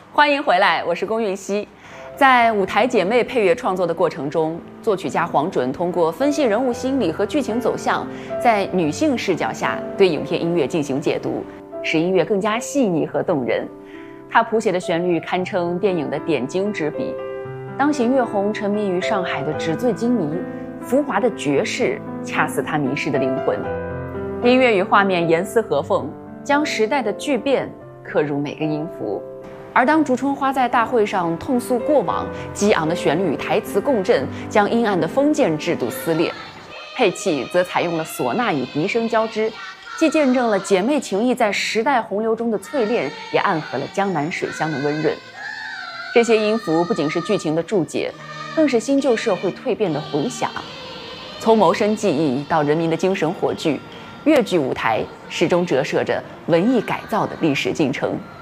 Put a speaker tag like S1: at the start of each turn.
S1: 欢迎回来，我是龚韵希。在舞台姐妹配乐创作的过程中，作曲家黄准通过分析人物心理和剧情走向，在女性视角下对影片音乐进行解读，使音乐更加细腻和动人。他谱写的旋律堪称电影的点睛之笔。当弦乐红沉迷于上海的纸醉金迷，浮华的爵士恰似他迷失的灵魂。音乐与画面严丝合缝，将时代的巨变刻入每个音符。而当竹春花在大会上痛诉过往，激昂的旋律与台词共振，将阴暗的封建制度撕裂。配器则采用了唢呐与笛声交织，既见证了姐妹情谊在时代洪流中的淬炼，也暗合了江南水乡的温润。这些音符不仅是剧情的注解，更是新旧社会蜕变的回响。从谋生技艺到人民的精神火炬，粤剧舞台始终折射着文艺改造的历史进程。